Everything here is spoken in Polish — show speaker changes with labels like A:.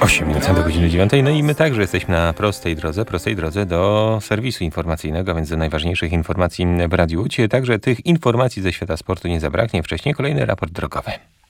A: 8 minut do godziny 9. No i my także jesteśmy na prostej drodze do serwisu informacyjnego, więc do najważniejszych informacji w Radiu Łódź. Także tych informacji ze świata sportu nie zabraknie. Wcześniej kolejny raport drogowy.